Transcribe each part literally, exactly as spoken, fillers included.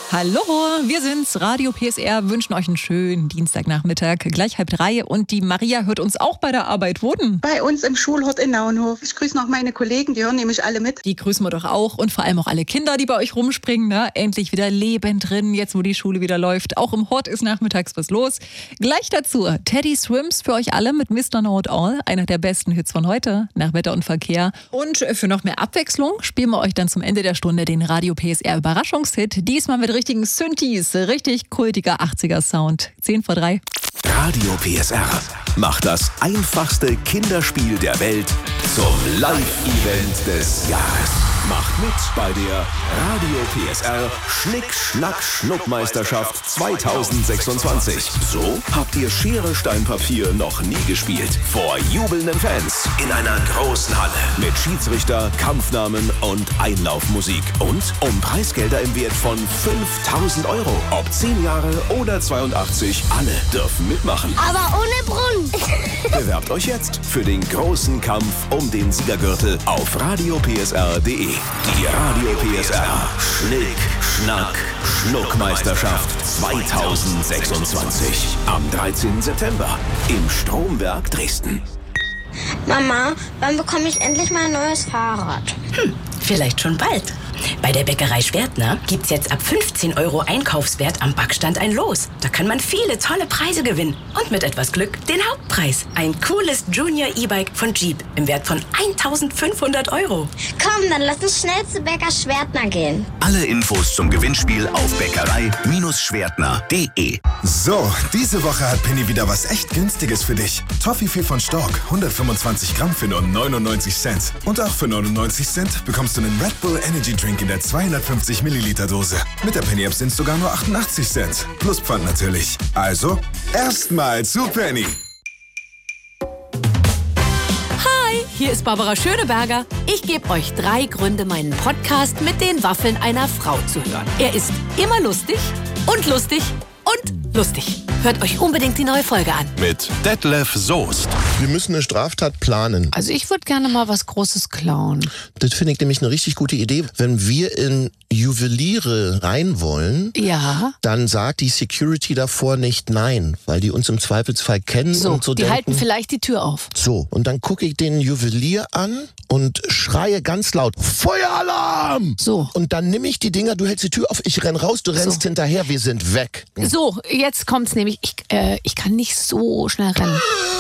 Hallo, wir sind's, Radio P S R, wünschen euch einen schönen Dienstagnachmittag, gleich halb drei. Und die Maria hört uns auch bei der Arbeit. Wo denn? Bei uns im Schulhort in Nauenhof. Ich grüße noch meine Kollegen, die hören nämlich alle mit. Die grüßen wir doch auch und vor allem auch alle Kinder, die bei euch rumspringen. Ne? Endlich wieder Leben drin, jetzt wo die Schule wieder läuft. Auch im Hort ist nachmittags was los. Gleich dazu Teddy Swims für euch alle mit Mister Know It All, einer der besten Hits von heute, nach Wetter und Verkehr. Und für noch mehr Abwechslung spielen wir euch dann zum Ende der Stunde den Radio P S R Überraschungshit. Diesmal mit richtigen Synthes, richtig kultiger achtziger Sound. zehn vor drei. Radio P S R macht das einfachste Kinderspiel der Welt zum Live-Event des Jahres. Macht mit bei der Radio P S R Schnick-Schnack-Schnuck-Meisterschaft zweitausendsechsundzwanzig. So habt ihr Schere, Stein, Papier noch nie gespielt. Vor jubelnden Fans in einer großen Halle mit Schiedsrichter, Kampfnamen und Einlaufmusik. Und um Preisgelder im Wert von fünftausend Euro. Ob zehn Jahre oder zweiundachtzig, alle dürfen mitmachen. Aber ohne Brunnen. Bewerbt euch jetzt für den großen Kampf um den Siegergürtel auf radio p s r punkt d e. Die Radio P S R Schnick, Schnack, Schnuck-Meisterschaft zweitausendsechsundzwanzig. Am dreizehnten September im Stromberg Dresden. Mama, wann bekomme ich endlich mal ein neues Fahrrad? Hm, vielleicht schon bald. Bei der Bäckerei Schwertner gibt's jetzt ab fünfzehn Euro Einkaufswert am Backstand ein Los. Da kann man viele tolle Preise gewinnen. Und mit etwas Glück den Hauptpreis. Ein cooles Junior E-Bike von Jeep im Wert von eintausendfünfhundert Euro. Komm, dann lass uns schnell zu Bäcker Schwertner gehen. Alle Infos zum Gewinnspiel auf bäckerei Schwertner punkt d e. So, diese Woche hat Penny wieder was echt Günstiges für dich. Toffifee von Stork, hundertfünfundzwanzig Gramm für nur neunundneunzig Cent. Und auch für neunundneunzig Cent bekommst du einen Red Bull Energy Drink in der zweihundertfünfzig Milliliter Dose. Mit der Penny App sind es sogar nur achtundachtzig Cent. Plus Pfand natürlich. Also, erstmal zu Penny. Hi, hier ist Barbara Schöneberger. Ich gebe euch drei Gründe, meinen Podcast mit den Waffeln einer Frau zu hören. Er ist immer lustig und lustig und lustig. Hört euch unbedingt die neue Folge an. Mit Detlef Soest. Wir müssen eine Straftat planen. Also ich würde gerne mal was Großes klauen. Das finde ich nämlich eine richtig gute Idee. Wenn wir in Juweliere rein wollen, ja, dann sagt die Security davor nicht nein, weil die uns im Zweifelsfall kennen so, und so die denken. halten vielleicht die Tür auf. So, und dann gucke ich den Juwelier an und schreie ganz laut, Feueralarm! So. Und dann nehme ich die Dinger, du hältst die Tür auf, ich renn raus, du rennst so hinterher, wir sind weg. So, jetzt kommt's nämlich, ich, äh, ich kann nicht so schnell rennen.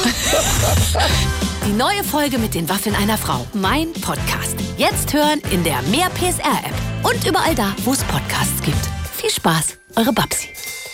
Die neue Folge mit den Waffeln einer Frau. Mein Podcast. Jetzt hören in der Mehr P S R App. Und überall da, wo es Podcasts gibt. Viel Spaß, eure Babsi.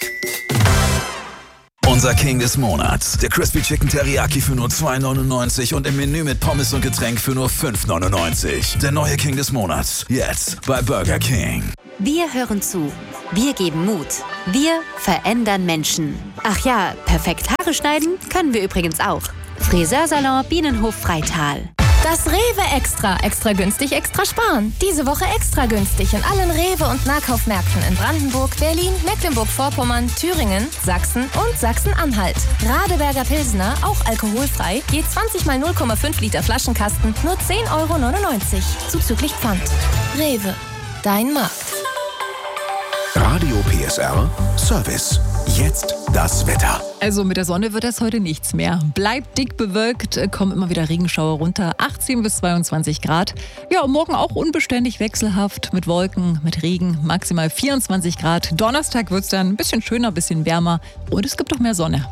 Unser King des Monats. Der Crispy Chicken Teriyaki für nur zwei neunundneunzig und im Menü mit Pommes und Getränk für nur fünf neunundneunzig. Der neue King des Monats. Jetzt bei Burger King. Wir hören zu. Wir geben Mut. Wir verändern Menschen. Ach ja, perfekt Haare schneiden können wir übrigens auch. Friseursalon Bienenhof Freital. Das Rewe Extra. Extra günstig, extra sparen. Diese Woche extra günstig in allen Rewe- und Nahkaufmärkten in Brandenburg, Berlin, Mecklenburg-Vorpommern, Thüringen, Sachsen und Sachsen-Anhalt. Radeberger Pilsner, auch alkoholfrei, je zwanzig mal null Komma fünf Liter Flaschenkasten, nur zehn Euro neunundneunzig. Zuzüglich Pfand. Rewe. Dein Markt. Radio P S R Service. Jetzt das Wetter. Also mit der Sonne wird das heute nichts mehr. Bleibt dick bewölkt, kommen immer wieder Regenschauer runter. achtzehn bis zweiundzwanzig Grad. Ja, morgen auch unbeständig wechselhaft mit Wolken, mit Regen, maximal vierundzwanzig Grad. Donnerstag wird es dann ein bisschen schöner, ein bisschen wärmer und es gibt auch mehr Sonne.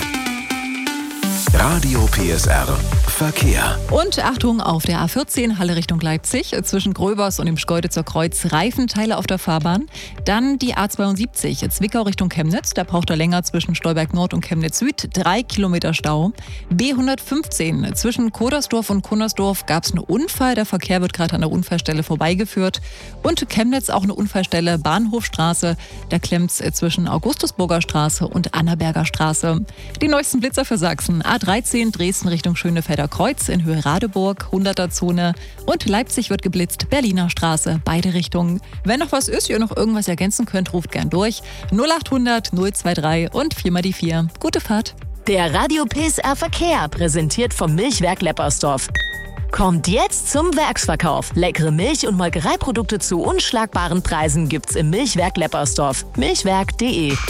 Radio P S R Verkehr. Und Achtung, auf der A vierzehn Halle Richtung Leipzig, zwischen Gröbers und dem Schkeuditzer Kreuz, Reifenteile auf der Fahrbahn. Dann die A zweiundsiebzig, Zwickau Richtung Chemnitz, da braucht er länger zwischen Stolberg Nord und Chemnitz Süd, drei Kilometer Stau. B hundertfünfzehn, zwischen Kodersdorf und Kunnersdorf gab es einen Unfall, der Verkehr wird gerade an der Unfallstelle vorbeigeführt. Und Chemnitz auch eine Unfallstelle, Bahnhofstraße, da klemmt es zwischen Augustusburger Straße und Annaberger Straße. Die neuesten Blitzer für Sachsen, A dreizehn Dresden Richtung Schönefelder Kreuz in Höhe Radeburg, hunderter Zone und Leipzig wird geblitzt, Berliner Straße, beide Richtungen. Wenn noch was ist, ihr noch irgendwas ergänzen könnt, ruft gern durch. null achthundert null drei und vier mal die vier. Gute Fahrt. Der Radio P S R Verkehr, präsentiert vom Milchwerk Leppersdorf. Kommt jetzt zum Werksverkauf. Leckere Milch- und Molkereiprodukte zu unschlagbaren Preisen gibt's im Milchwerk Leppersdorf. milchwerk punkt de